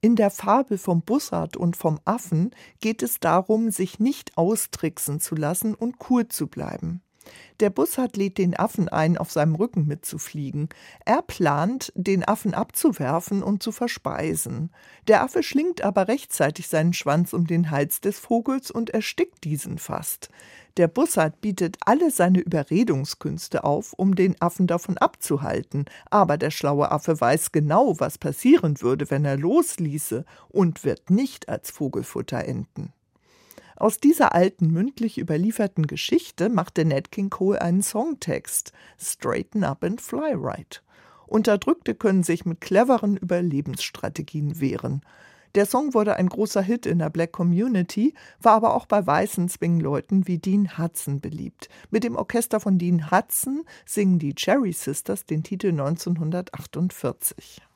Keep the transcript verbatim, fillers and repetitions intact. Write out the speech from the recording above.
In der Fabel vom Bussard und vom Affen geht es darum, sich nicht austricksen zu lassen und cool zu bleiben. Der Bussard lädt den Affen ein, auf seinem Rücken mitzufliegen. Er plant, den Affen abzuwerfen und zu verspeisen. Der Affe schlingt aber rechtzeitig seinen Schwanz um den Hals des Vogels und erstickt diesen fast. Der Bussard bietet alle seine Überredungskünste auf, um den Affen davon abzuhalten. Aber der schlaue Affe weiß genau, was passieren würde, wenn er losließe, und wird nicht als Vogelfutter enden. Aus dieser alten, mündlich überlieferten Geschichte machte Nat King Cole einen Songtext, Straighten Up and Fly Right. Unterdrückte können sich mit cleveren Überlebensstrategien wehren. Der Song wurde ein großer Hit in der Black Community, war aber auch bei weißen Swing-Leuten wie Dean Hudson beliebt. Mit dem Orchester von Dean Hudson singen die Cherry Sisters den Titel neunzehnhundertachtundvierzig.